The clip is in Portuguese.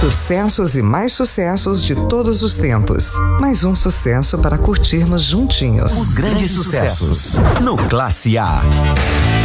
Sucessos e mais sucessos de todos os tempos. Mais um sucesso para curtirmos juntinhos. Os grandes sucessos no Classe A.